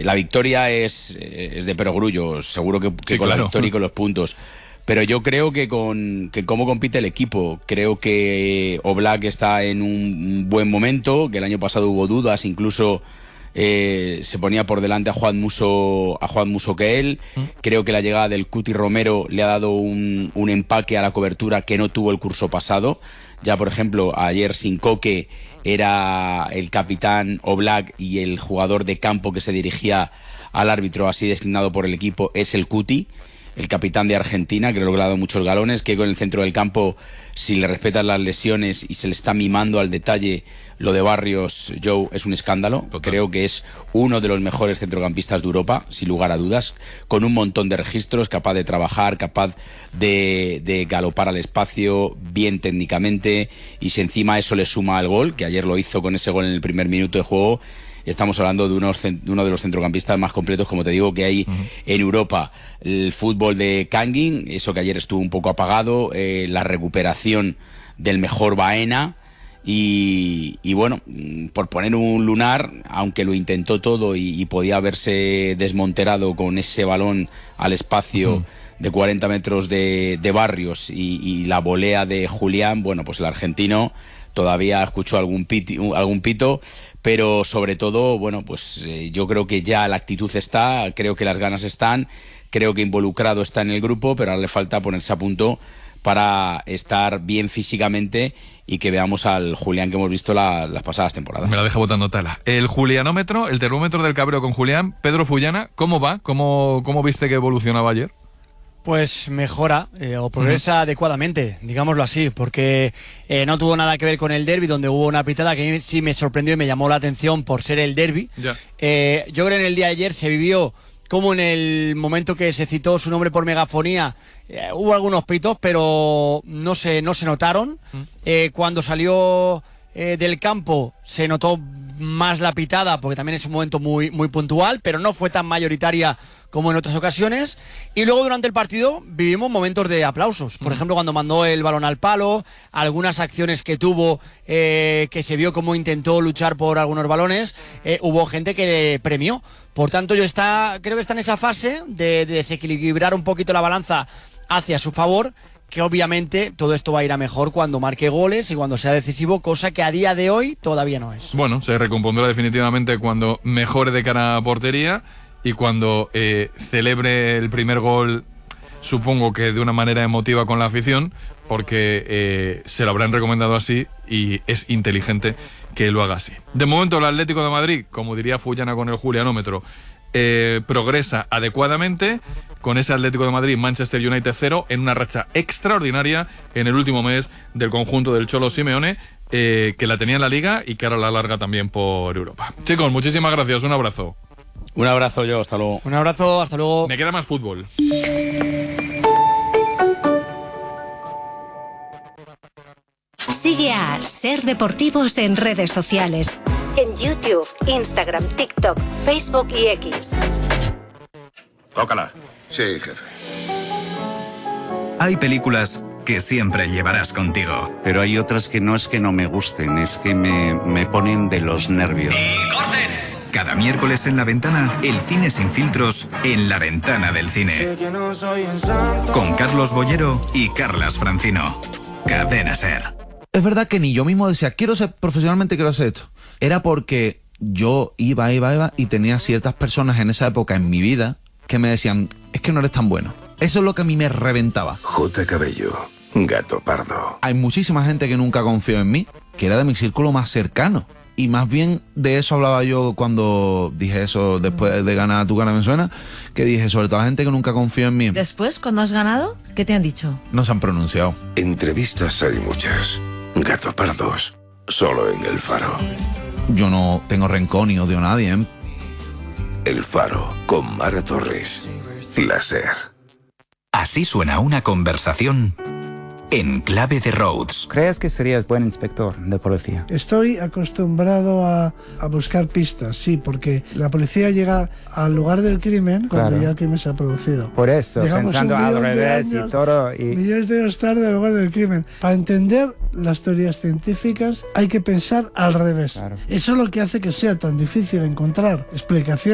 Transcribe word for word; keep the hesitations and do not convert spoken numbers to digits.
la victoria es, es de perogrullo, seguro que, que sí, con claro. la victoria y con los puntos. Pero yo creo que con que cómo compite el equipo, creo que Oblak está en un buen momento, que el año pasado hubo dudas, incluso eh, se ponía por delante a Juan Musso, a Juan Musso que él. ¿Mm? Creo que la llegada del Cuti Romero le ha dado un, un empaque a la cobertura que no tuvo el curso pasado. Ya, por ejemplo, ayer sin Coque era el capitán Oblak y el jugador de campo que se dirigía al árbitro, así designado por el equipo, es el Cuti, el capitán de Argentina, que creo que le ha dado muchos galones, que con el centro del campo, si le respetan las lesiones y se le está mimando al detalle lo de Barrios, Joe, es un escándalo. Total. Creo que es uno de los mejores centrocampistas de Europa, sin lugar a dudas, con un montón de registros, capaz de trabajar, capaz de, de galopar al espacio, bien técnicamente, y si encima eso le suma al gol, que ayer lo hizo con ese gol en el primer minuto de juego, estamos hablando de, unos, de uno de los centrocampistas más completos, como te digo, que hay uh-huh. en Europa. El fútbol de Kangin, eso que ayer estuvo un poco apagado, eh, la recuperación del mejor Baena, y, y bueno, por poner un lunar, aunque lo intentó todo y, y podía haberse desmonterado con ese balón al espacio uh-huh. de cuarenta metros de, de Barrios y, y la volea de Julián, bueno, pues el argentino todavía escuchó algún, piti, algún pito, pero sobre todo, bueno, pues eh, yo creo que ya la actitud está, creo que las ganas están, creo que involucrado está en el grupo, pero ahora le falta ponerse a punto para estar bien físicamente y que veamos al Julián que hemos visto la, las pasadas temporadas. Me la deja botando tela. El julianómetro, el termómetro del cabreo con Julián. Pedro Fullana, ¿cómo va? ¿Cómo, cómo viste que evolucionaba ayer? Pues mejora eh, o progresa uh-huh. adecuadamente, digámoslo así, porque eh, no tuvo nada que ver con el derbi, donde hubo una pitada que sí me sorprendió y me llamó la atención por ser el derbi. Yeah. Eh, yo creo que en el día de ayer se vivió como en el momento que se citó su nombre por megafonía, eh, hubo algunos pitos, pero no se, no se notaron. Uh-huh. Eh, cuando salió eh, del campo se notó más la pitada, porque también es un momento muy, muy puntual, pero no fue tan mayoritaria como en otras ocasiones. Y luego durante el partido vivimos momentos de aplausos. Por ejemplo, cuando mandó el balón al palo, algunas acciones que tuvo, eh, que se vio cómo intentó luchar por algunos balones, eh, hubo gente que le premió. Por tanto, yo está, creo que está en esa fase de, de desequilibrar un poquito la balanza hacia su favor, que obviamente todo esto va a ir a mejor cuando marque goles y cuando sea decisivo, cosa que a día de hoy todavía no es. Bueno, se recompondrá definitivamente cuando mejore de cara a portería y cuando eh, celebre el primer gol, supongo que de una manera emotiva con la afición, porque eh, se lo habrán recomendado así y es inteligente que lo haga así. De momento el Atlético de Madrid, como diría Fullana con el julianómetro, eh, progresa adecuadamente con ese Atlético de Madrid Manchester United cero en una racha extraordinaria en el último mes del conjunto del Cholo Simeone, eh, que la tenía en la Liga y que ahora la larga también por Europa. Chicos, muchísimas gracias, un abrazo. Un abrazo yo, hasta luego. Un abrazo, hasta luego. Me queda más fútbol. Sigue a Ser Deportivos en redes sociales. En YouTube, Instagram, TikTok, Facebook y X. Tócala. Sí, jefe. Hay películas que siempre llevarás contigo. Pero hay otras que no es que no me gusten, es que me, me ponen de los nervios. ¡Y corten! Cada miércoles en La Ventana, el cine sin filtros en La Ventana del Cine. Con Carlos Bollero y Carlas Francino. Cadena Ser. Es verdad que ni yo mismo decía, quiero ser profesionalmente, quiero hacer esto. Era porque yo iba, iba, iba y tenía ciertas personas en esa época en mi vida que me decían, es que no eres tan bueno. Eso es lo que a mí me reventaba. J. Cabello, Gato Pardo. Hay muchísima gente que nunca confió en mí, que era de mi círculo más cercano. Y más bien de eso hablaba yo cuando dije eso después de ganar Tu Cara Me Suena, que dije sobre todo la gente que nunca confió en mí. Después, cuando has ganado, ¿qué te han dicho? No se han pronunciado. Entrevistas hay muchas. Gato Pardos, solo en El Faro. Yo no tengo rencor ni odio a nadie, ¿eh? El Faro, con Mara Torres. La Ser. Así suena una conversación en clave de Rhodes. ¿Crees que serías buen inspector de policía? Estoy acostumbrado a, a buscar pistas, sí, porque la policía llega al lugar del crimen cuando Claro. ya el crimen se ha producido. Por eso, Llegamos pensando un al millón de revés y años, todo. Y... Millones de años tarde al lugar del crimen. Para entender las teorías científicas hay que pensar al revés. Claro. Eso es lo que hace que sea tan difícil encontrar explicaciones